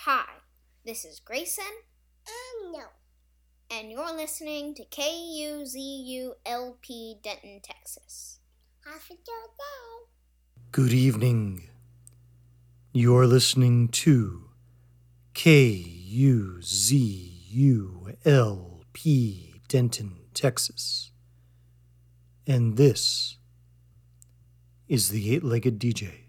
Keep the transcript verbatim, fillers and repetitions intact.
Hi, this is Grayson. Um, no. And you're listening to K U Z U L P Denton, Texas. Have a good day. Good evening. You're listening to K U Z U L P Denton, Texas. And this is the Eight-Legged D J.